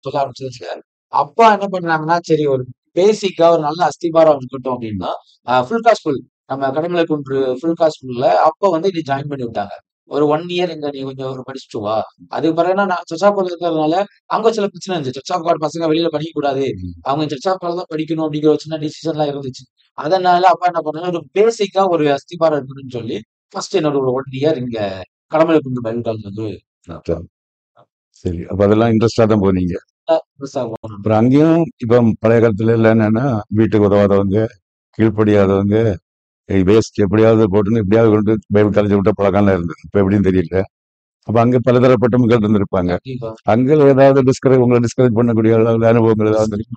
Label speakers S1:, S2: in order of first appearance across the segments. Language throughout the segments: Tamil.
S1: சொல்ல ஆரம்பிச்சதுல, அப்பா என்ன பண்ணாங்கன்னா, சரி ஒரு பேசிக்கா ஒரு நல்ல அஸ்திபாரம் இருக்கட்டும் அப்டின்னா, ஃபுல் காஸ்ட் ஸ்கூல் நம்ம கடமலைக்குன்று ஃபுல் காஸ்ட் ஸ்கூல்ல அப்ப வந்து என்னைய ஜாயின் பண்ணி விட்டாங்க. ஒரு 1 இயர் இங்க நீ கொஞ்சம் ஒரு படிச்சுட்டு வா. அதுக்கு பிறகு நான் சச்சாப்பூர்ல இருக்கிறதுனால, அங்க சில பிரச்சனை இருந்துச்சு. சச்சாப்பாடு பசங்க வெளியில படிக்கக்கூடாது. அவங்க சச்சாப்பால தான் படிக்கணும் அப்படிங்கிற ஒரு சின்ன டிசிஷன்லாம் இருந்துச்சு. அதனால அப்பா என்ன பண்ணாங்க, ஒரு பேசிக்கா ஒரு அஸ்திபாரம் இருக்கணும்னு சொல்லி, ஃபர்ஸ்ட் என்னோட ஒரு 1 இயர் இங்க கடமலைக்குன்று பைபிள் காலேஜ் வந்து
S2: சரி. சரி. அப்ப அதெல்லாம் இன்ட்ரெஸ்டா தான் போனீங்க.
S1: பெருசா போனோம்.
S2: அப்புறம் அங்கேயும் இப்ப பழைய காலத்துல எல்லாம் என்னன்னா, வீட்டுக்கு உதவாதவங்க, கீழ்ப்படியாதவங்க, வேஸ்ட் எப்படியாவது போட்டுன்னு எப்படியாவது கொண்டு பைபிள் காலேஜ் விட்ட பழக்கம்லாம் இருந்தது. இப்ப எப்படின்னு தெரியல. அப்ப அங்க பலதரப்பட்ட மக்கள் இருந்திருப்பாங்க.
S1: கண்டிப்பா.
S2: அங்க ஏதாவது உங்களை டிஸ்கரேஜ் பண்ணக்கூடிய அளவுல அனுபவங்கள் ஏதாவது இருக்கு?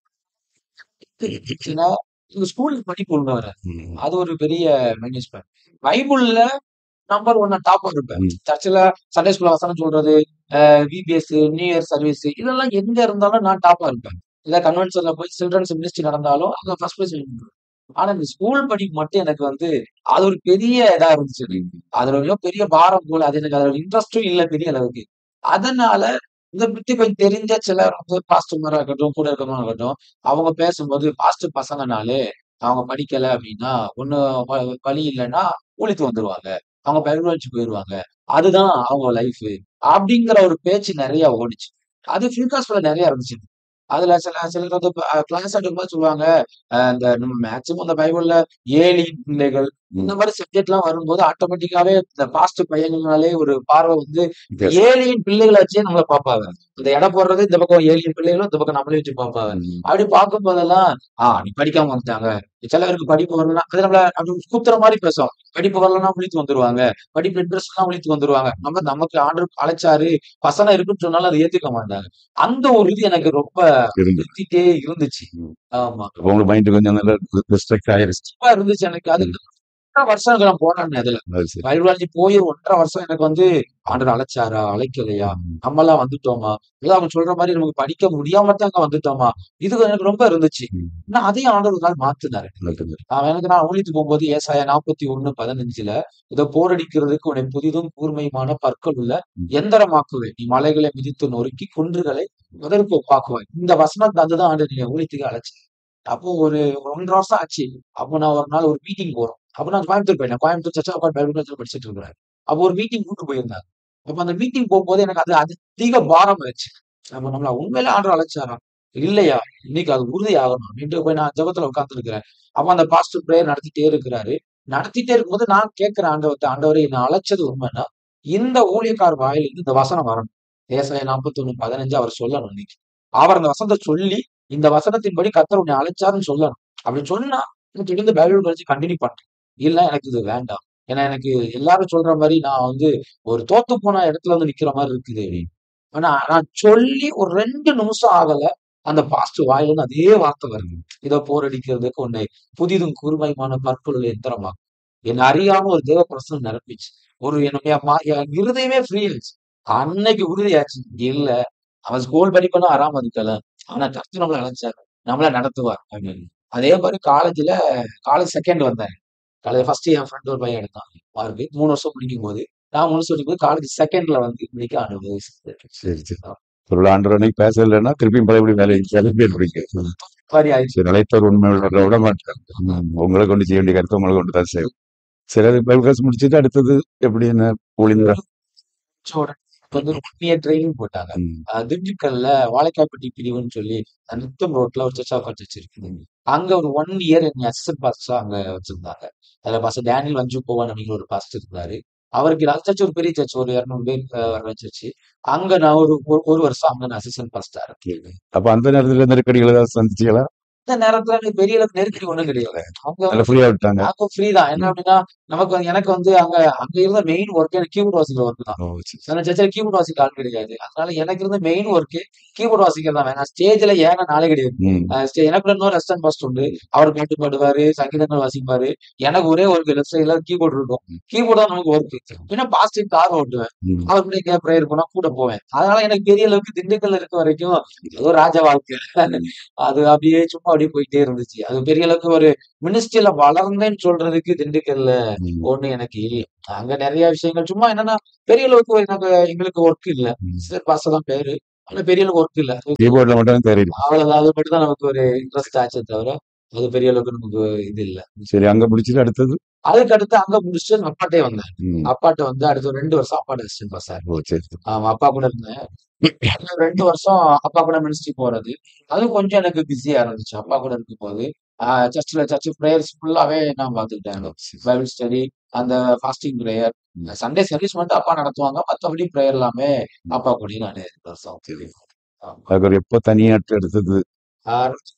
S1: ஏன்னா, இந்த ஸ்கூலுக்கு படிப்பு ஒழுங்கா வராது.
S2: ம்.
S1: அது ஒரு பெரிய மைனஸ் பாயிண்ட். பைபிள்ல நம்பர் 1 டாப்பா இருப்பேன்.
S2: ம்.
S1: சர்ச்சுல சண்டே ஸ்கூல்ல வசனம் சொல்றது, விபிஎஸ், நியூ இயர் சர்வீஸ் இதெல்லாம் எங்க இருந்தாலும் நான் டாப்பா இருப்பேன். இல்ல கன்வென்ஷன்ல போய் சில்ட்ரன்ஸ் மினிஸ்ட்ரி நடந்தாலும் அங்க ஃபர்ஸ்ட் பிரைஸ் வாங்கிடுவேன். ஆனா இந்த ஸ்கூல் படிப்பு மட்டும் எனக்கு வந்து அது ஒரு பெரிய இதா இருந்துச்சு எனக்கு. அதுல ஒரு பெரிய பாரம் போல அது எனக்கு அதுல இன்ட்ரெஸ்டும் இல்ல பெரிய அளவுக்கு. அதனால இத பத்தி கொஞ்சம் தெரிஞ்ச சிலர் வந்து பாஸ்டர்மாரா இருக்கட்டும், கூட இருக்கிறவங்களா இருக்கட்டும், அவங்க பேசும்போது பாஸ்டர் பசங்கனாலே அவங்க படிக்கல அப்படின்னா, ஒண்ணு வ வழி இல்லன்னா ஊழியத்துக்கு வந்துருவாங்க. அவங்க பைபிள் வச்சு போயிருவாங்க. அதுதான் அவங்க லைஃபு. அப்படிங்கிற ஒரு பேச்சு நெறைய ஓடுச்சு. அது ஃபில்காஸ்ட்ல நெறைய இருந்துச்சு. அதுல சிலர் வந்து கிளாஸ் எடுக்கும்போது சொல்லுவாங்க, இந்த நம்ம மேக்ஸிமம் இந்த பைபிள்ல ஏலியின் பிள்ளைகள் இந்த மாரி சப்ஜெக்ட்லாம் வரும்போது ஆட்டோமேட்டிக்காவே இந்த பாஸ்ட் பையங்கள்னாலே ஒரு பார்வை வந்து
S2: Yes.
S1: ஏலியின் பிள்ளைகள வச்சே நம்மள பாப்பாங்க. இந்த எடை போடுறது இந்த பக்கம் ஏலியின் பிள்ளைகளும், இந்த பக்கம் நம்மளையும் வச்சு பாப்பாங்க.
S2: ம்.
S1: அப்படி பார்க்கும்போதெல்லாம், நீ படிக்காம வந்துட்டாங்க. சிலருக்கு படிப்பு வரலன்னா அது நம்மள அப்படி குத்துற மாரி பேசும். படிப்பு வரலன்னா விழித்து வந்துருவாங்க. படிப்பு இன்ட்ரெஸ்ட்னா விழித்து வந்துருவாங்க. நமக்கு ஆண்டவர் அழைச்சாரு, வசனம் இருக்குன்னு சொன்னாலும் அத ஏத்துக்க மாட்டாங்க. அந்த ஒரு இது எனக்கு ரொம்ப
S2: இருந்து.
S1: சுத்திட்டே இருந்துச்சு.
S2: ம்.
S1: ஆமா.
S2: அப்ப உங்க மைண்ட் கொஞ்சம் நல்லா டிஸ்ட்ராக்ட் ஆயிருச்சு.
S1: ரொம்ப இருந்துச்சு எனக்கு. அது
S2: ம்.
S1: 1 1/2 வருஷம் நான் போனேன் அதுல.
S2: அது சரி.
S1: பைபிள் காலேஜ் போய் 1 1/2 வருஷம் எனக்கு வந்து ஆண்டவர் அழைச்சாரா? அழைக்கலையா?
S2: ம்.
S1: நம்மலாம் வந்துட்டோமா? ஏதோ அவங்க சொல்ற மாரி நமக்கு படிக்க முடியாம தான் அங்க வந்துட்டோமா? இது எனக்கு ரொம்ப இருந்துச்சு.
S2: ம்.
S1: ஆனா அதையும் ஆண்டவர் ஒரு நாள் மாத்துனாரு.
S2: நல்லது.
S1: நான் ஊழியத்துக்கு போகும்போது ஏசாயா 41:15 இதோ போரடிக்கிறதுக்கு உன்னை புதிதும் கூர்மையுமான பற்கள் உள்ள
S2: ம்.
S1: எந்திரமாக்குவேன். நீ மலைகளை மிதித்து நொறுக்கி குன்றுகளை உதருக்கு ஒப்பாக்குவாய். இந்த வசனம் தந்துதான் ஆண்டவர் என்னை ஊழியத்துக்கு அழைச்சார். அப்போ ஒரு 1 1/2 வருஷம் ஆச்சு. அப்போ நான் ஒரு நாள் ஒரு மீட்டிங் போறோம். அப்ப நான் கோயம்புத்தூர் போயிட்டேன். Coimbatore search of God Bible காலேஜ்ல படிச்சுட்டு இருக்கிறேன். அப்போ ஒரு மீட்டிங் கூட்டு போயிருந்தாங்க. அப்ப அந்த மீட்டிங் போகும்போது எனக்கு அது அதிக பாரம் ஆச்சு. அப்ப நம்மள உண்மையிலே ஆண்டவர் அழைச்சாரா? இல்லையா? இன்னைக்கு அது உறுதி ஆகணும். அப்படின்ட்டு போய் நான் ஜெபத்துல உட்கார்ந்திருக்கிறேன். அப்ப அந்த பாஸ்டர் பிரேயர் நடத்திட்டே இருக்கிறாரு. நடத்திட்டே இருக்கும்போது நான் கேட்கிறேன் ஆண்டவர்ட்ட, ஆண்டவரே என்ன அழைச்சது உண்மைன்னா, இந்த ஊழியக்கார் வாயிலிருந்து இந்த வசனம் வரணும். ஏசாயா 41:15 அவர் சொல்லணும் இன்னைக்கு. அவர் அந்த வசனத்த சொல்லி, இந்த வசனத்தின்படி கர்த்தர் உன்னை அழைச்சாருன்னு சொல்லணும். அப்படி சொன்னா, நான் தொடர்ந்து பைபிள் படிச்சு கன்டின்யூ பண்றேன். இல்ல எனக்கு இது வேண்டாம். ஏன்னா எனக்கு எல்லாரும் சொல்ற மாரி நான் வந்து ஒரு தோத்து போன இடத்துல வந்து நிக்கிற மாரி இருக்குது அப்படின்னு. ஆனா நான் சொல்லி ஒரு 2 நிமிஷம் ஆகல. அந்த பாஸ்டர் வாயிலிருந்து அதே வார்த்தை வருது. இதோ போரடிக்கிறதுக்கு உன்னை புதிதும் கூர்மையுமான பற்புள்ள எந்திரமாக்கும். என்ன அறியாம ஒரு தேவ பிரசனம் நிரப்பிச்சு. ஒரு என்னுடைய என் இருதயமே ஃப்ரீ ஆயிடுச்சு. அன்னைக்கு உறுதியாச்சு. இல்ல அவன் ஸ்கூல் படிப்புன்னா ஆறாம இருக்கலாம். ஆனா கர்த்தர் நம்மள அழைச்சாரு. நம்மள நடத்துவார் அப்படின்னு. அதே மாரி காலேஜ் 2ண்ட் வந்தேன். காலேஜ் ஃபர்ஸ்ட் என் ஃப்ரெண்ட் ஒரு பையன் எடுத்தான். மார்க் 3 வருஷம் முடிக்கும்போது, நான் 3 வருஷம் படிக்கும்போது காலேஜ் 2ண்ட்ல வந்து இன்னைக்கு அனுபவிச்சது.
S2: சரி, சரி. ஒரு ஆண்டவர் அன்னைக்கு பேசலைன்னா திருப்பியும் பழையபடி வேலைக்கு கிளம்பிடுறீங்க.
S1: மாரி ஆயிடுச்சு.
S2: சரி, நிலைத்தவர் உண்மை உள்ளவரை விட மாட்டார். உங்களை கொண்டு செய்ய வேண்டிய கருத்தை உங்களை கொண்டு தான் செய்யும். சரி, அது பைபிள் கிளாஸ் முடிச்சுட்டு அடுத்தது எப்படி என்ன ஊழியரா?
S1: முடிச்ச இப்ப வந்து 1 இயர் ட்ரெய்னிங் போட்டாங்க.
S2: ம்.
S1: திண்டுக்கல்ல வாழைக்காப்பட்டி பிரிவுன்னு சொல்லி நித்தம் ரோட்ல ஒரு சர்ச் ஆஃப் காட் சர்ச் இருக்குது. அங்க ஒரு 1 இயர் என்னைய அசிஸ்டன்ட் பாஸ்டரா அங்க வச்சிருந்தாங்க. அதுல பாஸ்டர் டேனியல் வஞ்சு போவான் அப்படிங்கிற ஒரு பாஸ்டர் இருந்தாரு. அவருக்கு அந்த சர்ச் ஒரு பெரிய சர்ச். ஒரு 200 பேர் வர சர்ச். அங்க நான் ஒரு வருஷம் அங்க நான் அசிஸ்டன்ட் பாஸ்டரா இருக்கேன்.
S2: அப்ப அந்த நேரத்துல நெருக்கடிகள் ஏதாவது சந்திச்சீங்களா?
S1: அந்த நேரத்துல எனக்கு பெரிய அளவுக்கு நெருக்கடி ஒண்ணும் கிடையாது. அவங்க
S2: நல்ல ஃப்ரீயா விட்டாங்க.
S1: அப்ப ஃப்ரீ தான். என்ன
S2: ம்.
S1: அப்படின்னா, எனக்கு வந்து அங்க இருந்த மெயின் ஒர்க் எனக்கு கீபோர்ட் வாசிக்கிற ஒர்க் தான்.
S2: ஓ, சரி, சரி.
S1: அந்த சர்ச்ல கீபோர்ட் வாசிக்க ஆள் கிடையாது. அதனால எனக்கு இருந்த மெயின் ஒர்க் கீபோர்ட் வாசிக்கிறது தான். நான் ஸ்டேஜ்ல ஏற நாளே கிடையாது.
S2: ம்.
S1: எனக்குள்ள இன்னொரு அசிஸ்டன்ட் பாஸ்டர் உண்டு. அவர் பாட்டு பாடுவாரு, சங்கீதங்கள் வாசிப்பாரு. எனக்கு ஒரே ஒர்க் லெஃப்ட் சைடுல கீபோர்ட் இருக்கும்.
S2: ம்.
S1: கீபோர்ட் தான் நமக்கு ஒர்க். பின்ன பாஸ்டர் கார் ஓட்டுவேன்.
S2: ம்.
S1: அவர் கூட எங்கேயாவது பிரேயர் போனா கூட போவேன். அதனால எனக்கு பெரிய அளவுக்கு திண்டுக்கல்ல இருக்க வரைக்கும் ஏதோ ராஜ வாழ்க்கை. அது அப்படியே சும்மா அப்படியே போயிட்டே இருந்துச்சு. அது பெரிய அளவுக்கு ஒரு மினிஸ்ட்ரியில வளர்ந்தேன்னு சொல்றதுக்கு திண்டுக்கல்ல
S2: ம்.
S1: ஒண்ணு எனக்கு இல்ல. அங்க நெறைய விஷயங்கள் சும்மா என்னன்னா, பெரிய அளவுக்கு எங்களுக்கு ஒர்க் இல்ல.
S2: ம்.
S1: சிஸ்டர் பாஸ்டர் தான் பேரு. ஆனா பெரிய அளவுக்கு ஒர்க் இல்ல.
S2: கீபோர்ட்ல மட்டும் தெரியுது.
S1: அவ்வளவுதான். அது மட்டும் தான் நமக்கு ஒரு இன்ட்ரெஸ்ட் ஆச்சே தவிர, அது பெரிய அளவுக்கு நமக்கு இது இல்ல.
S2: சரி, அங்க முடிச்சுட்டு அடுத்தது?
S1: அதுக்கு அடுத்து அங்க முடிச்சுட்டு நான் அப்பாட்டே வந்தேன்.
S2: ம்.
S1: அப்பாட்ட வந்து அடுத்து ஒரு 2 வருஷம் அப்பாட்ட அசிஸ்டன்ட் பாஸ்டரா
S2: ஓ,
S1: இருந்தேன்.
S2: சரி, சரி.
S1: ஆமா, அப்பா கூட இருந்தேன். அந்த 2 வருஷம் அப்பா கூட மினிஸ்ட்ரி போறது. அதுவும் கொஞ்சம் எனக்கு பிஸியா இருந்துச்சு. அப்பா கூட இருக்கும்போது. ஆ சர்ச் பிரேயர்ஸ் ஃபுல்லாவே நான் பார்த்துக்கிட்டேன்.
S2: ஓ, சரி, சரி.
S1: பைபிள் ஸ்டடி, அந்த ஃபாஸ்டிங் பிரேயர்.
S2: ம்.
S1: சண்டே சர்வீஸ் மட்டும் அப்பா நடத்துவாங்க. மத்தபடி பிரேயர் எல்லாமே
S2: ம்.
S1: அப்பா கூடயே நானு 2 வருஷம்.
S2: சரி.
S1: ஆமா.
S2: அதுக்கு எப்போ தனியாட்டு எடுத்தது?
S1: ஆ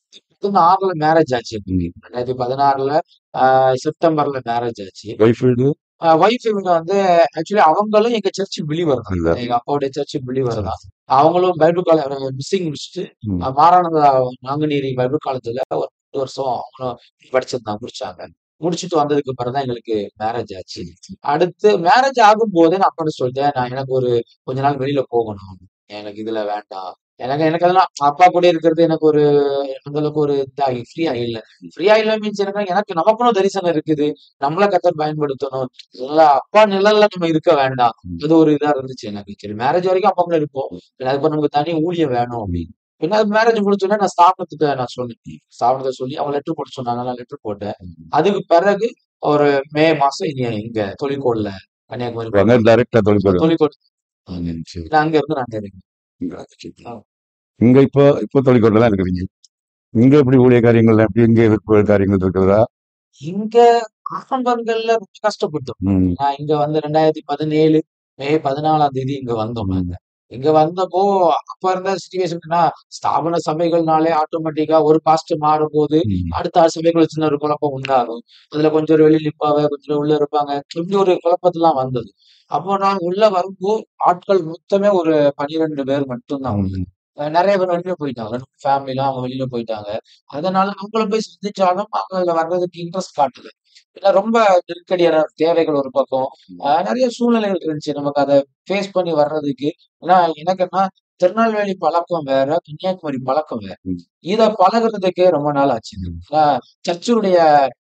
S1: 2006ல மேரேஜ் ஆச்சு
S2: ம்.
S1: எங்களுக்கு. 2016ல ஆ செப்டம்பர்ல மேரேஜ் ஆச்சு.
S2: ஒய்ஃப் வீடு?
S1: ஒய்ஃப் இவங்க வந்து ஆக்சுவலி அவங்களும் எங்க சர்ச் பிலீவர் தான்.
S2: இல்ல.
S1: எங்க அப்பாவுடைய சர்ச் பிலீவர்
S2: சரி.
S1: தான். அவங்களும் பைபிள் மிஸ்ஸிங் முடிச்சுட்டு
S2: ம்.
S1: மாரானந்தா நாங்குநேரி பைபிள் காலேஜ்ல ஒரு 2 வருஷம் அவங்களும் படிச்சிருந்தாங்க, முடிச்சாங்க. முடிச்சுட்டு வந்ததுக்கு அப்புறம் தான் எங்களுக்கு மேரேஜ் ஆச்சு.
S2: சரி, சரி.
S1: அடுத்து மேரேஜ் ஆகும்போதே நான் அப்பாட்ட சொல்லிட்டேன், நான் எனக்கு ஒரு கொஞ்ச நாள் வெளியில போகணும். எனக்கு இதுல வேண்டாம். எனக்கு அதெல்லாம் அப்பா கூட இருக்கிறது எனக்கு ஒரு அந்த அளவுக்கு ஒரு ஃப்ரீயா இல்ல. ஃப்ரீயா இல்ல மீன்ஸ் எனக்கு நமக்குன்னு தரிசனம் இருக்குது. நம்மள கர்த்தர் பயன்படுத்தணும். இல்ல அப்பா நிழல்ல நம்ம இருக்க வேண்டாம்.
S2: ம்.
S1: அது ஒரு இதா இருந்துச்சு எனக்கு. சரி மேரேஜ் வரைக்கும் அப்பா கூட இருப்போம். அதுக்கப்புறம் நமக்கு தனி ஊழியம் வேணும் அப்படின்னு. பின்ன மேரேஜ் முடிச்சோனே நான் ஸ்தாபனத்துக்கு நான் சொன்னேன். ஸ்தாபனத்த சொல்லி அவங்க லெட்டர் போட சொன்னாங்க. நான் லெட்டர் போட்டேன்.
S2: ம்.
S1: அதுக்கு பிறகு ஒரு மே மாசம் இங்க தொழிற்கோடுல கன்னியாகுமரி
S2: அங்க டைரக்டா தொழில்.
S1: தொழிற்கோடு.
S2: ம். சரி.
S1: நான் அங்க இருந்து நான் இறங்கினேன்.
S2: இங்க சரி.
S1: ஆ.
S2: இங்க இப்போ இப்போ தொழிற்கோட்டில் தான் இருக்கிறீங்க. இங்க எப்படி ஊழிய காரியங்கள் எப்படி இங்க எதிர்ப்பு காரியங்கள் இருக்கிறதா?
S1: இங்க ஆரம்பங்கள்ல ரொம்ப கஷ்டப்பட்டோம்.
S2: ம்.
S1: நான் இங்க வந்து 2017 மே 14ஆம் தேதி இங்க வந்தோம் நாங்க.
S2: ம்.
S1: இங்க வந்தப்போ அப்ப இருந்த சிச்சுவேஷன்னா ஸ்தாபன சபைகள்னாலே ஆட்டோமேட்டிக்கா ஒரு பாஸ்டர் மாறும்போது
S2: ம்.
S1: அடுத்த சபைக்குள்ள சின்ன ஒரு குழப்பம் உண்டாகும். அதுல கொஞ்சம் பேர் வெளிய நிப்பாங்க, கொஞ்சம் பேர் உள்ள இருப்பாங்க. இப்படி ஒரு குழப்பத்தெல்லாம் வந்தது. அப்போ நான் உள்ள வரும்போது ஆட்கள் மொத்தமே ஒரு 12 பேர் மட்டும் தான் உள்ள.
S2: ம்.
S1: நெறைய பேர் வெளில போயிட்டாங்க. ஃபேமிலிலாம் அவங்க வெளில போயிட்டாங்க. அதனால அவங்கள போய் சந்திச்சாலும் அவங்க அதுல வர்றதுக்கு இன்ட்ரெஸ்ட் காட்டல. ஏன்னா ரொம்ப நெருக்கடியான தேவைகள் ஒரு பக்கம். நெறைய சூழ்நிலைகள் இருந்துச்சு. நமக்கு அத ஃபேஸ் பண்ணி வர்றதுக்கு. ஏன்னா எனக்கு என்ன திருநெல்வேலி பழக்கம் வேற, கன்னியாகுமரி பழக்கம் வேற.
S2: ம்.
S1: இத பழகுறதுக்கே ரொம்ப நாள் ஆச்சுங்க.
S2: ம்.
S1: ஏன்னா சர்ச்சுடைய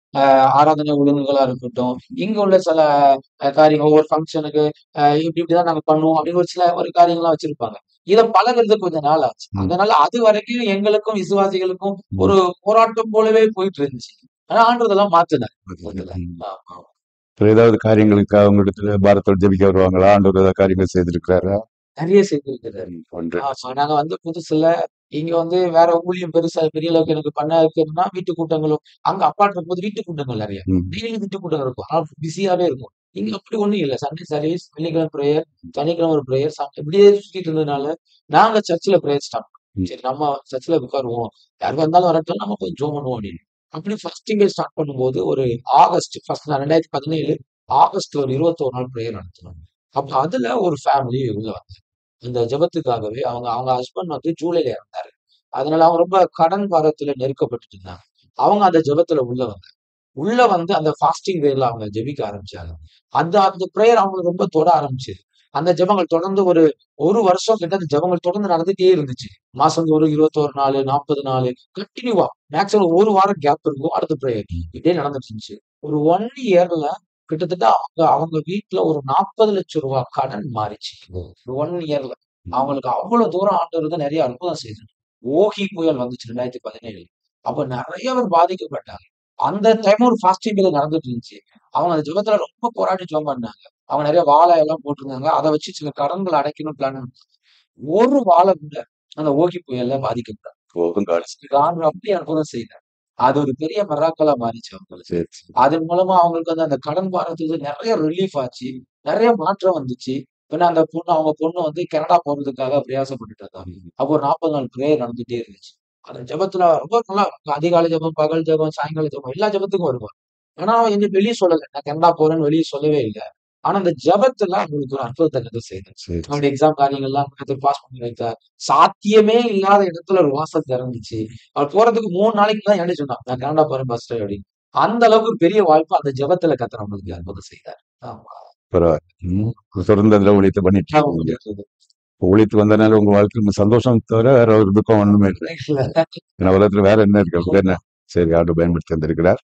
S1: ஆராதனை ஒழுங்குகளா இருக்கட்டும், இங்க உள்ள சில காரியங்கள் ஒவ்வொரு ஃபங்ஷனுக்கு இப்படி இப்படிதான் நாங்க பண்ணுவோம் அப்படின்னு ஒரு சில ஒரு காரியங்கள்லாம் வச்சிருப்பாங்க. இத பழகுறதுக்கு கொஞ்ச நாள் ஆச்சு.
S2: ம்.
S1: அதனால அது வரைக்கும் எங்களுக்கும் விசுவாசிகளுக்கும்
S2: ம்.
S1: ஒரு போராட்டம் போலவே போயிட்டு இருந்துச்சு. ஆனா ஆண்டவர் இதெல்லாம் மாத்துனார். மொத்தத்துல.
S2: ம்.
S1: ஆமா.
S2: வேற ஏதாவது காரியங்களுக்கு அவங்களிடத்துல பாரத்தோடு ஜெபிக்க வருவாங்களா? ஆண்டவர் ஏதாவது காரியங்கள் செய்திருக்கிறாரா?
S1: நெறைய செய்திருக்கிறாரு.
S2: ம். ஒன்று.
S1: ஆமா. நாங்க வந்த புதுசுல இங்க வந்து வேற ஊழியம் பெருசா பெரிய அளவுக்கு எனக்கு பண்ண இருக்குன்னா வீட்டு கூட்டங்களும் அங்க அப்பார்ட் இருக்கும்போது வீட்டு கூட்டங்கள் நெறைய.
S2: ம்.
S1: டெய்லி வீட்டு கூட்டம் இருக்கும். ஆனா பிஸியாவே இருக்கும். இங்க அப்படி ஒண்ணும் இல்ல. சண்டே சர்வீஸ், வெள்ளிக்கிழமை பிரேயர், சனிக்கிழமை ஒரு பிரேயர், இப்படியே சுத்திட்டு இருந்ததுனால, நாங்க சர்ச்ல பிரேயர் ஸ்டார்ட்
S2: ம்.
S1: சரி நம்ம சர்ச்ல உட்காருவோம். யார் வந்தாலும் வரட்டும் நம்ம போய் ஜெபம் பண்ணுவோம் அப்படின்னு. அப்படி ஃபர்ஸ்டிங்கே ஸ்டார்ட் பண்ணும்போது ஒரு ஆகஸ்ட் ஃபர்ஸ்ட் நான் 2017 ஆகஸ்ட் ஒரு 21 நாள் பிரேயர் நடத்தினோம். அப்ப அதுல ஒரு ஃபேமிலி உள்ள வந்தாங்க. இந்த ஜெபத்துக்காகவே அவங்க அவங்க ஹஸ்பண்ட் வந்து ஜூலைல இறந்தாரு. அதனால அவங்க ரொம்ப கடன் பாரத்துல நெருக்கப்பட்டுட்டு இருந்தாங்க. அவங்க அந்த ஜெபத்துல உள்ள வந்தாங்க. உள்ள வந்து அந்த ஃபாஸ்டிங் வேல அவங்க ஜெபிக்க ஆரம்பிச்சாங்க. அந்த அந்த பிரேயர் அவங்களுக்கு ரொம்ப தொட ஆரம்பிச்சது. அந்த ஜெபங்கள் தொடர்ந்து ஒரு 1 வருஷம் கிட்ட அந்த ஜெபங்கள் தொடர்ந்து நடந்துட்டே இருந்துச்சு. மாசம் ஒரு 21 நாளு, 40 நாளு கன்டினியூவா மேக்ஸிமம் 1 வாரம் கேப் இருக்கும். அடுத்த பிரேயர். இப்படியே நடந்துட்டு இருந்துச்சு. ஒரு 1 இயர்ல கிட்டத்தட்ட அவங்க அவங்க வீட்ல ஒரு 40,00,000 கடன் மாறிச்சு. ஒரு 1 இயர்ல. அவங்களுக்கு அவ்வளவு தூரம் ஆண்டவர் வந்து நெறைய அற்புதம் செய்தார். ஓகி புயல் வந்துச்சு 2017. அப்ப நெறைய பேர் பாதிக்கப்பட்டாங்க. அந்த டைம் ஒரு ஃபாஸ்டிங் பீரியட் நடந்துட்டு இருந்துச்சு. அவங்க அந்த ஜெபத்துல ரொம்ப போராடி ஜெபம் பண்ணாங்க. அவங்க நெறைய வாழை எல்லாம் போட்டிருந்தாங்க. அத வச்சு சில கடன்கள அடைக்கணும் பிளான் பண்ணாங்க. ஒரு வாழை கூட அந்த ஓகி புயல்ல பாதிக்கப்படல.
S2: போதும் காட்.
S1: ஆண்டவர் அப்படியே அற்புதம் செய்தார். அது ஒரு பெரிய மிராக்கிளா மாறிச்சு அவங்களுக்கு.
S2: சரி, சரி.
S1: அதன் மூலமா அவங்களுக்கு வந்து அந்த கடன் பாரத்துல நெறைய ரிலீஃப் ஆச்சு. நெறைய மாற்றம் வந்துச்சு. பின்ன அந்த பொண்ணு அவங்க பொண்ணு வந்து கனடா போறதுக்காக பிரயாசப்பட்டுட்டு இருந்தாங்க.
S2: ம்.
S1: அப்போ ஒரு 40 நாள் பிரேயர் நடந்துட்டே இருந்துச்சு. அந்த ஜெபத்துல ரொம்ப நல்லா அதிகாலை ஜெபம், பகல் ஜெபம், சாயங்கால ஜெபம் எல்லா ஜெபத்துக்கும் வருவாங்க. ஆனா என்கிட்ட வெளிய சொல்லல. நான் கனடா போறேன்னு வெளிய சொல்லவே இல்ல. ஆனா அந்த ஜெபத்துல அவங்களுக்கு ஒரு அற்புதத்த கர்த்தர் செய்தார்.
S2: சரி, சரி.
S1: அவருடைய எக்ஸாம் காரியங்கள்லாம் கர்த்தர் பாஸ் பண்ணி வைத்தார். சாத்தியமே இல்லாத இடத்துல ஒரு வாசல் திறந்துச்சு. அவர் போறதுக்கு 3 நாளைக்கு தான் என்கிட்ட சொன்னான். நான் கனடா போறேன் பாஸ்டர் அப்படின்னு. அந்த அளவுக்கு பெரிய வாய்ப்பு அந்த ஜெபத்துல கர்த்தர் அவங்களுக்கு அற்புதம் செய்தார். ஆமா.
S2: பரவாயில்ல. ம். தொடர்ந்து அதுல ஊழியத்தை பண்ணிட்டு
S1: ஆமா.
S2: இருக்கீங்க. ஊழியத்துக்கு வந்தனால உங்க வாழ்க்கையில சந்தோஷம் தவிர வேற ஒரு துக்கம் ஒண்ணுமே இல்ல. ஏன்னா உலகத்துல வேற என்ன இருக்கு? அப்படி என்ன? சரி, ஆண்டு பயன்படுத்தி தந்திருக்கிறார்.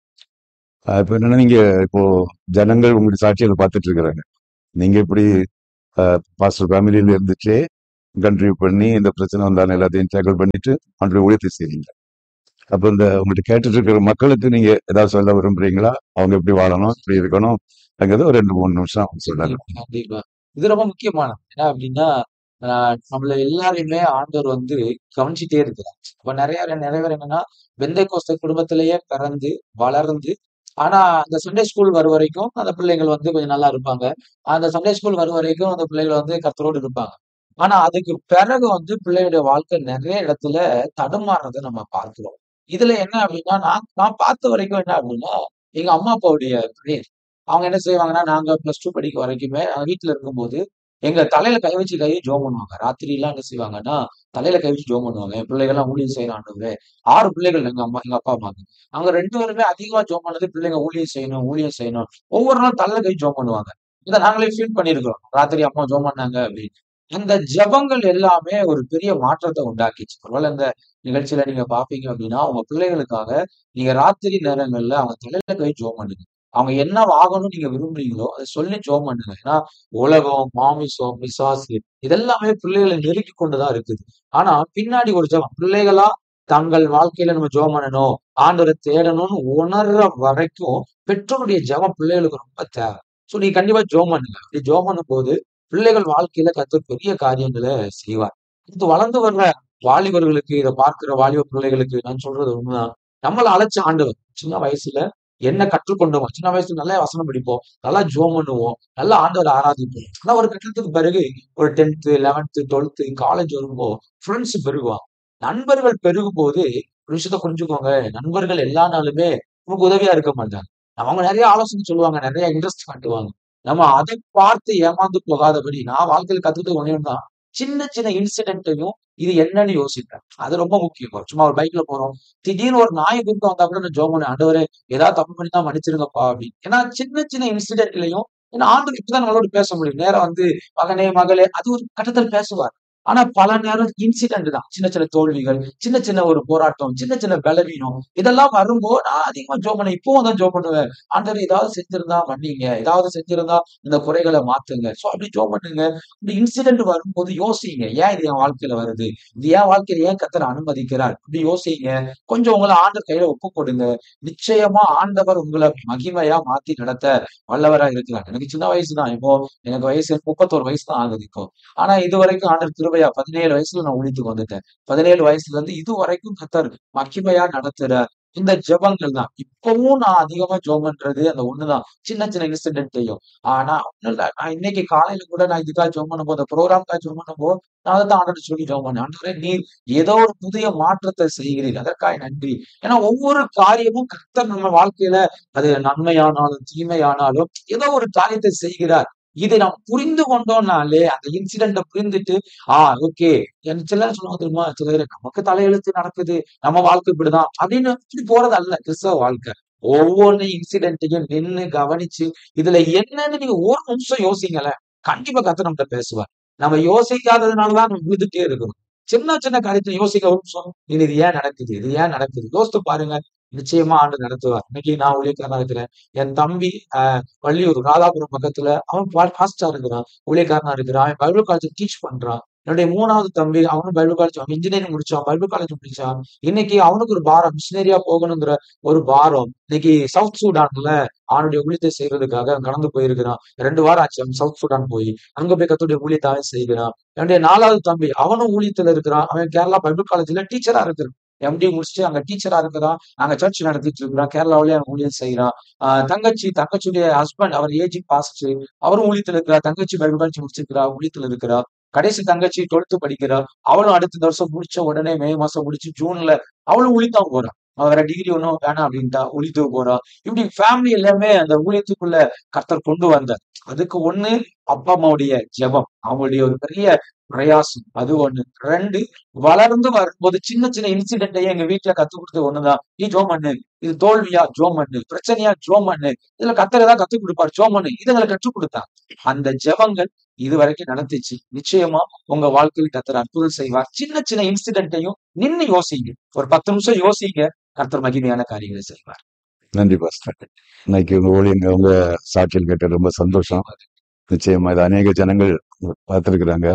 S2: இப்ப என்னன்னா நீங்க இப்போ ஜனங்கள் உங்களுடைய சாட்சியை பார்த்துட்டு இருக்கிறாங்க. நீங்க இப்படி பாஸ்டர் ஃபேமிலியில இருந்துச்சு கண்ட்ரிபியூட் பண்ணி இந்த பிரச்சனை வந்தாலும் எல்லாத்தையும் டேக்கிள் பண்ணிட்டு அவனுடைய ஊழியத்தை செய்றீங்க. அப்ப இந்த உங்கள்கிட்ட கேட்டுட்டு இருக்கிற மக்களுக்கு நீங்க ஏதாவது சொல்ல விரும்புறீங்களா? அவங்க எப்படி வாழணும், எப்படி இருக்கணும் அங்கிறது ஒரு 2, 3 நிமிஷம் சொல்லுங்க.
S1: கண்டிப்பா, கண்டிப்பா. இது ரொம்ப முக்கியமானது. என்ன அப்படின்னா, நம்மள எல்லாரையுமே ஆண்டவர் வந்து கவனிச்சுட்டே இருக்கிறார். அப்ப நெறைய பேர் என்னன்னா, பெந்தைக்கோஸ்து குடும்பத்திலேயே பிறந்து, வளர்ந்து, ஆனா அந்த சண்டே ஸ்கூல் வரும் வரைக்கும் அந்த பிள்ளைகள் வந்து கொஞ்சம் நல்லா இருப்பாங்க. அந்த சண்டே ஸ்கூல் வரும் வரைக்கும் அந்த பிள்ளைகள் வந்து கர்த்தரோடு இருப்பாங்க. ஆனா அதுக்கு பிறகு வந்து பிள்ளையுடைய வாழ்க்கை நெறைய இடத்துல தடுமாறுறத நம்ம பார்க்கிறோம். இதுல என்ன அப்படின்னா, நான் நான் பார்த்த வரைக்கும் என்ன அப்படின்னா, எங்க அம்மா, அப்பாவுடைய பிரேயர். அவங்க என்ன செய்வாங்கன்னா, நாங்க +2 படிக்க வரைக்குமே வீட்ல இருக்கும்போது, எங்க தலையில கை வச்சு ஜெபம் பண்ணுவாங்க. ராத்திரிலாம் என்ன செய்வாங்கன்னா, தலையில கை வச்சு ஜெபம் பண்ணுவாங்க. என் பிள்ளைகள்லாம் ஊழியம் செய்யணும் ஆண்டவரே. 6 பிள்ளைகள் எங்க அப்பா, அம்மாக்கு. அவங்க 2 பேருமே அதிகமா ஜெபம் பண்ணது பிள்ளைங்க ஊழியம் செய்யணும், ஊழியம் செய்யணும். ஒவ்வொரு நாளும் தலையில கை ஜெபம் பண்ணுவாங்க. இத நாங்களே ஃபீல் பண்ணியிருக்கிறோம். ராத்திரி அம்மா ஜெபம் பண்ணாங்க அப்படின்னு. அந்த ஜெபங்கள் எல்லாமே ஒரு பெரிய மாற்றத்த உண்டாக்கிச்சு. ஒருவேள இந்த நிகழ்ச்சியில நீங்க பார்ப்பீங்க அப்படின்னா, உங்க பிள்ளைகளுக்காக நீங்க ராத்திரி நேரங்கள்ல அவங்க தலையில கை ஜெபம் பண்ணுங்க. அவங்க என்ன ஆகணும்னு நீங்க விரும்புறீங்களோ, அத சொல்லி ஜெபம் பண்ணுங்க. ஏன்னா, உலகம், மாமிசம், பிசாசு இதெல்லாமே பிள்ளைகள நெருக்கிக் கொண்டு தான் இருக்குது. ஆனா, பின்னாடி ஒரு ஜெபம். பிள்ளைகளா தங்கள் வாழ்க்கையில நம்ம ஜெபம் பண்ணணும், ஆண்டவர தேடணும்னு உணர்ற வரைக்கும், பெற்றோருடைய ஜெபம் பிள்ளைகளுக்கு ரொம்ப தேவை. சோ, நீங்க கண்டிப்பா ஜெபம் பண்ணுங்க. அப்படி ஜெபம் பண்ணும்போது, பிள்ளைகள் வாழ்க்கையில கர்த்தர் பெரிய காரியங்கள செய்வார். அடுத்து வளர்ந்து வர்ற வாலிபர்களுக்கு, இத பார்க்கிற வாலிப பிள்ளைகளுக்கு நான் சொல்றது உண்மைதான். நம்மள அழைச்ச ஆண்டவர். சின்ன வயசுல என்ன கற்றுக்கொண்டோமோ, சின்ன வயசுல நல்லா வசனம் படிப்போம், நல்லா ஜெபம் பண்ணுவோம், நல்லா ஆண்டவர ஆராதிப்போம். ஆனா ஒரு கட்டத்துக்கு பிறகு ஒரு 10த், 11த், 12த் காலேஜ் வரும்போ ஃப்ரெண்ட்ஸ் பெருகுவாங்க. நண்பர்கள் பெருகும்போது ஒரு விஷயத்த புரிஞ்சுக்கோங்க. நண்பர்கள் எல்லா நாளுமே நமக்கு உதவியா இருக்க மாட்டாங்க. அவங்க நெறைய ஆலோசனை சொல்லுவாங்க, நெறைய இன்ட்ரெஸ்ட் காட்டுவாங்க. நம்ம அதை பார்த்து ஏமாந்து போகாதபடி, நான் வாழ்க்கையில கத்துக்கிட்டது ஒண்ணே ஒண்ணு தான். சின்ன சின்ன இன்சிடென்ட்டையும் இது என்னன்னு யோசிப்பேன். அது ரொம்ப முக்கியம். சும்மா ஒரு பைக்ல போறோம். திடீர்னு ஒரு நாய் குறுக்க வந்தா கூட நான் ஜெபம் பண்ணுவேன். ஆண்டவரே ஏதாவது தப்பு பண்ணியிருந்தா மன்னிச்சிடுங்கப்பா அப்படின்னு. ஏன்னா சின்ன சின்ன இன்சிடென்ட்லயும் ஏன்னா ஆண்டவர் இப்படிதான் நம்மளோட பேச முடியும். நேரா வந்து மகனே, மகளே அது ஒரு கட்டத்துல பேசுவார். ஆனா பல நேரம் இன்சிடென்ட் தான். சின்ன சின்ன தோல்விகள், சின்ன சின்ன ஒரு போராட்டம், சின்ன சின்ன பலவீனம் இதெல்லாம் வரும்போது நான் அதிகமா ஜெபம் பண்ணேன். இப்பவும் தான் ஜெபம் பண்ணுவேன். ஆண்டவரே ஏதாவது செஞ்சிருந்தா மன்னிங்க. ஏதாவது செஞ்சிருந்தா இந்த குறைகள மாத்துங்க. சோ அப்படி ஜெபம் பண்ணுங்க. இப்படி இன்சிடென்ட் வரும்போது யோசிங்க. ஏன் இது என் வாழ்க்கையில வருது? இது என் வாழ்க்கையில ஏன் கர்த்தர் அனுமதிக்கிறார்? இப்படி யோசிங்க. கொஞ்சம் உங்கள ஆண்டவர் கையில ஒப்புக் கொடுங்க. நிச்சயமா ஆண்டவர் உங்கள மகிமையா மாத்தி நடத்த வல்லவரா இருக்கிறார். எனக்கு சின்ன வயசு தான். இப்போ எனக்கு வயசு 31 வயசு தான் ஆகுது இப்போ. ஆனா இதுவரைக்கும் ஆண்டவர் கிருபையா 17 வயசுல நான் ஊழியத்துக்கு வந்துட்டேன். 17 வயசுல இருந்து இதுவரைக்கும் கர்த்தர் மகிமையா நடத்துறார். இந்த ஜெபங்கள் தான். இப்பவும் நான் அதிகமா ஜெபம் பண்றது அந்த ஒண்ணுதான். சின்ன சின்ன இன்சிடென்ட்டையும். ஆனா ஒண்ணும் இல்ல. நான் இன்னைக்கு காலையில கூட நான் இதுக்காக ஜெபம் பண்ணும்போது, அந்த ப்ரோகிராம்க்காக ஜெபம் பண்ணும்போது, நான் அதத்தான் ஆண்டவர்ட்ட சொல்லி ஜெபம் பண்ணேன். ஆண்டவரே நீர் ஏதோ ஒரு புதிய மாற்றத்தை செய்கிறீர். அதற்காக நன்றி. ஏன்னா ஒவ்வொரு காரியமும் கர்த்தர் நம்ம வாழ்க்கையில அது நன்மையானாலும், தீமையானாலும் ஏதோ ஒரு காரியத்தை செய்கிறார். இதை நாம் புரிந்து கொண்டோம்னாலே, அந்த இன்சிடென்ட்ட புரிந்துட்டு, ஆ ஓகே. எனக்கு சிலர் சொல்லுவாங்க தெரியுமா? சிலர் நமக்கு தலையெழுத்து நடக்குது. நம்ம வாழ்க்கை இப்படிதான். அப்படின்னு இப்படி போறது அல்ல கிறிஸ்தவ வாழ்க்கை. ஒவ்வொன்னு இன்சிடென்ட்டையும் நின்னு கவனிச்சு, இதுல என்னன்னு நீங்க ஒரு நிமிஷம் யோசிங்களேன். கண்டிப்பா கர்த்தர் நம்மட்ட பேசுவார். நம்ம யோசிக்காததுனால தான் நம்ம விழுந்துட்டே இருக்கிறோம். சின்ன சின்ன காரியத்த யோசிக்க ஒரு நிமிஷம். இது ஏன் நடக்குது? இது ஏன் நடக்குது? யோசித்து பாருங்க. நிச்சயமா ஆண்டவர் நடத்துவார். இன்னைக்கு நான் ஊழியக்காரனா இருக்கிறேன். என் தம்பி வள்ளியூர் ராதாபுரம் பக்கத்துல அவன் பாஸ்டரா இருக்கிறான். ஊழியக்காரனா இருக்கிறான். அவன் பைபிள் காலேஜ் டீச் பண்றான். என்னுடைய 3வது தம்பி அவனும் பைபிள் காலேஜ் அவன் இன்ஜினியரிங் முடிச்சான். Bible college முடிச்சான். இன்னைக்கு அவனுக்கு ஒரு பாரம் மிஷினரியா போகணுங்கிற ஒரு பாரம். இன்னைக்கு சவுத் சூடான்ல அவனுடைய ஊழியத்தை செய்யறதுக்காக அவன் கடந்து போயிருக்கிறான். 2 வாரம் ஆச்சு அவன் சவுத் சூடான் போய். அங்க போய் கர்த்தருடைய ஊழியத்தாவே செய்கிறான். என்னுடைய 4வது தம்பி அவனும் ஊழியத்துல இருக்கிறான். அவன் கேரளா பைபிள் காலேஜ்ல டீச்சரா இருக்கிறான். எம்டி முடிச்சுட்டு அங்க டீச்சரா இருக்கிறான். அங்க சர்ச் நடத்திட்டு இருக்கிறான். கேரளாவிலேயே அவன் ஊழியம் செய்யறான். தங்கச்சியுடைய ஹஸ்பண்ட் அவர் ஏஜிங் பாஸ்டர். அவரும் ஊழியத்துல இருக்கிறார். தங்கச்சி பைபிள் காலேஜ் முடிச்சிருக்கிறா. ஊழியத்துல இருக்கிறா. கடைசி தங்கச்சி 12th படிக்கிறா. அவளும் அடுத்த வருஷம் முடிச்ச உடனே மே மாசம் முடிச்சு ஜூன்ல அவளும் ஊழியத்தான் போறா. அவ வேற டிகிரி ஒண்ணும் வேணாம் அப்படின்ட்டா. ஊழியத்துக்கு போறா. இப்படி ஃபேமிலி எல்லாமே அந்த ஊழியத்துக்குள்ள கர்த்தர் கொண்டு வந்தார். அதுக்கு ஒண்ணு அப்பா அம்மாவுடைய ஜெபம். அவங்களுடைய ஒரு பெரிய பிரயாசம். அது ஒண்ணு. 2 வளர்ந்து வரும்போது சின்ன சின்ன இன்சிடென்ட்டையே எங்க வீட்ல கத்துக் கொடுத்தது ஒண்ணுதான். நீ ஜெபம் பண்ணு. இது தோல்வியா ஜெபம் பண்ணு. பிரச்சனையா ஜெபம் பண்ணு. இதுல கர்த்தர் ஏதாவது கத்துக் கொடுப்பார். ஜெபம் பண்ணு. இத எங்களுக்கு கற்றுக் கொடுத்தாங்க. அந்த ஜெபங்கள் இதுவரைக்கும் நடந்துச்சு. நிச்சயமா உங்க வாழ்க்கையில் கர்த்தர் அற்புதம் செய்வார். சின்ன சின்ன இன்சிடென்ட்டையும் நின்னு யோசிங்க. ஒரு 10 நிமிஷம் யோசிங்க. கர்த்தர் மகிமையான காரியங்களை செய்வார்.
S2: நன்றி பாஸ்டர். இன்னைக்கு உங்க ஊழியங்க உங்க சாட்சியில் கேட்ட ரொம்ப சந்தோஷம். நிச்சயமா இது அநேக ஜனங்கள் பார்த்திருக்கிறாங்க.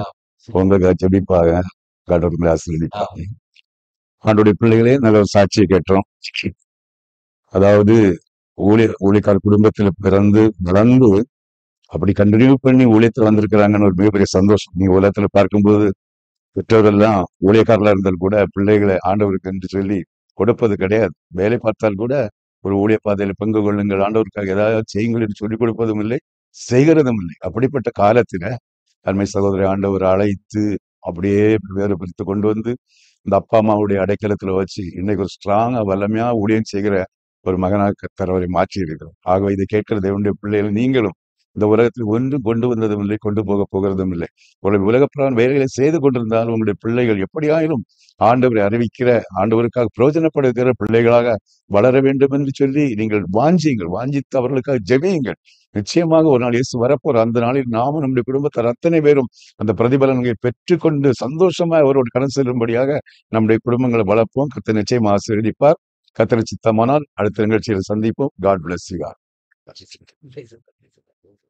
S2: உங்களுக்காக ஜெபிப்பாங்க. கடவுளுக்கு
S1: ஆ,
S2: ஆசீர்வதிப்பாங்க. ஆண்டோடைய பிள்ளைகளே நல்ல ஒரு சாட்சியை கேட்டோம். அதாவது ஊழியக்கார குடும்பத்துல பிறந்து வளர்ந்து அப்படி கண்டினியூ பண்ணி ஊழியத்துல வந்திருக்கிறாங்கன்னு ஒரு மிகப்பெரிய சந்தோஷம். நீங்க உலகத்துல பார்க்கும்போது பெற்றோரெல்லாம் ஊழியக்காரர்களா இருந்தால் கூட பிள்ளைகளை ஆண்டவருக்கு என்று சொல்லி கொடுப்பது கிடையாது. வேலை பார்த்தால் கூட ஒரு ஊழிய பாதையில பங்கு கொள்ளுங்கள், ஆண்டவருக்காக ஏதாவது செய்யுங்கள் என்று சொல்லிக் கொடுப்பதும் இல்லை, செய்கிறதும் இல்லை. அப்படிப்பட்ட காலத்துல அருமை சகோதரி ஆண்டவர் அழைத்து அப்படியே வேறுபடுத்தி கொண்டு வந்து இந்த அப்பா அம்மாவுடைய அடைக்கலத்துல வச்சு இன்னைக்கு ஒரு ஸ்ட்ராங்கா வல்லமையா ஊழியம் செய்கிற ஒரு மகனாக கர்த்தர் அவரை மாற்றி இருக்கிறார். ஆகவே இதை கேட்கிற தேவனுடைய பிள்ளைகள் நீங்களும் இந்த உலகத்தில் ஒன்றும் கொண்டு வந்ததும் இல்லை, கொண்டு போக போகிறதும் இல்லை. உங்களுடைய உலகப்பிரகாரம் வேலைகளை செய்து கொண்டிருந்தால் உங்களுடைய பிள்ளைகள் எப்படியாயிலும் ஆண்டவரை அறிவிக்கிற, ஆண்டவருக்காக பிரயோஜனப்படுகிற பிள்ளைகளாக வளர வேண்டும் என்று சொல்லி நீங்கள் வாஞ்சியுங்கள், வாஞ்சித்து அவர்களுக்காக ஜெபியுங்கள். நிச்சயமாக ஒரு நாள் இயேசு வரப்போற அந்த நாளில் நாமும் நம்முடைய குடும்பத்தார் அத்தனை பேரும் அந்த பிரதிபலன்களை பெற்றுக்கொண்டு சந்தோஷமா அவரோடு கடன் செல்லும்படியாக நம்முடைய குடும்பங்களை வளர்ப்போம். கர்த்தர் நிச்சயம் ஆசீர்வதிப்பார். கர்த்தர் சித்தமானால் அடுத்த நிகழ்ச்சியில் சந்திப்போம். God bless you.
S1: praise the Lord.